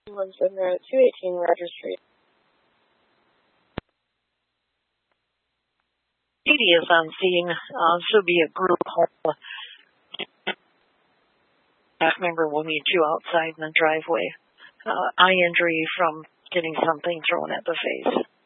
Lives in the 218 Roger Street. PD is on scene. Should be a group home. Staff member will meet you outside in the driveway. Eye injury from getting something thrown at the face.